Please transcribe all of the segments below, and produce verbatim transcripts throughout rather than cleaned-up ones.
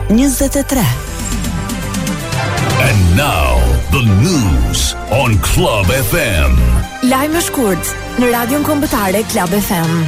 njëzet e tre. And now, the news on Club F M. Lajme shkurt në radion kombëtare Club F M.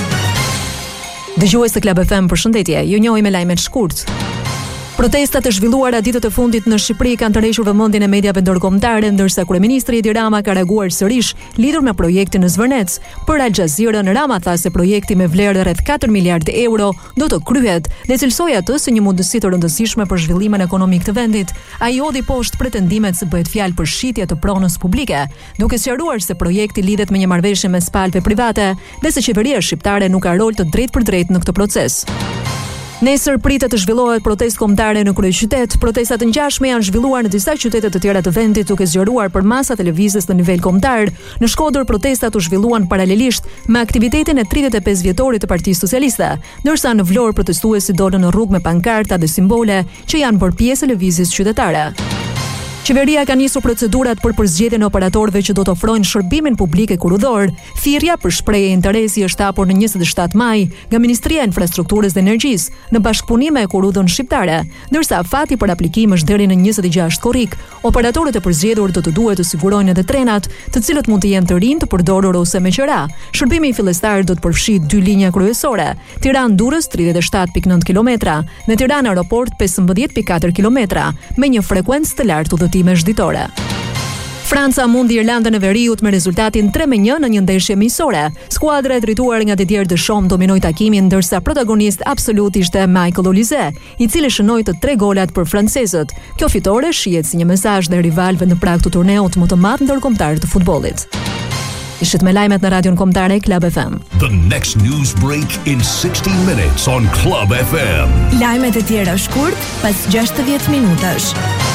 Dëgjues të Club F M, përshëndetje. Ju njohim me lajmet shkurt. Protestat e zhvilluara ditët e fundit në Shqipëri kanë tërhequr vëmendjen e mediave ndërkombëtare, ndërsa kryeministri Edi Rama ka reaguar sërish lidhur me projektin në Zvërnec. Për Al Jazeera, Rama tha se projekti me vlerë rreth katër miliardë euro do të kryhet dhe cilësoi atë si një mundësi të rëndësishme për zhvillimin ekonomik të vendit. Ai hodhi poshtë pretendimet se bëhet fjalë për shitje të pronës publike, duke sqaruar se projekti lidhet me një marrëveshje mes palëve private dhe se qeveria shqiptare nuk ka rol të drejtpërdrejtë në këtë proces. Nesër pritet të zhvillohet protestë kombëtare në kryeqytet. Protestat e ngjashme janë zhvilluar në disa qytete të tjera të vendit, duke zgjeruar për masa të lëvizjes në nivel kombëtar. Në Shkodër protestat u zhvilluan paralelisht me aktivitetin e tridhjetë e pesë vjetorit të Partisë Socialiste, ndërsa në Vlorë protestuesit dolën në rrugë me pankarta dhe simbole që janë bërë pjesë e lëvizjes qytetare. Qeveria ka nisur procedurat për përzgjedhjen e operatorëve që do të ofrojnë shërbimin publik e kurudhor. Thirrja për shprehje interesi është hapur në njëzet e shtatë maj nga Ministria e Infrastrukturës dhe Energjisë në bashkëpunim me kurudhën shqiptare, ndërsa afati për aplikim është deri në njëzet e gjashtë korrik. Operatorët e përzgjedhur do të duhet të sigurojnë edhe trenat, të cilët mund të jenë të rinj, të përdorur ose me qira. Shërbimi fillestar do të përfshijë dy linja kryesore: Tiranë-Durrës tridhjetë e shtatë pikë nëntë kilometra dhe Tiranë-Aeroport pesëmbëdhjetë pikë katër kilometra, me një frekuencë të lartë udhëtime çditore. Franca mundi Irlandën e Veriut me rezultatin tre me një në një ndeshje miqësore. Skuadra e drejtuar nga Didier Deschamps dominoi takimin, ndërsa protagonist absolut ishte Michael Olise, i cili shënoi të tre golat për francezët. Kjo fitore shihet si një mesazh ndaj rivalëve në prag të turneut më të madh ndërkombëtar të futbollit. Ishit me lajmet në radion kombëtare Club F M. The next news break in sixty minutes on Club F M. Lajmet e tjera shkurt pas gjashtëdhjetë minutash.